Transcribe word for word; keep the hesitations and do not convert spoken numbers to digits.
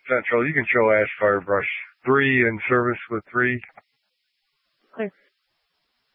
Central. You can show Ash Firebrush three in service with three.